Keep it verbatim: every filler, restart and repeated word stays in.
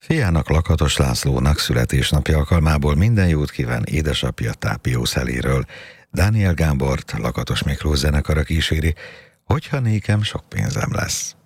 Fiának, Lakatos Lászlónak születésnapja alkalmából minden jót kíván édesapja Tápió Szeléről. Dániel Gábort Lakatos Miklós zenekara kíséri, Hogyha nékem sok pénzem lesz.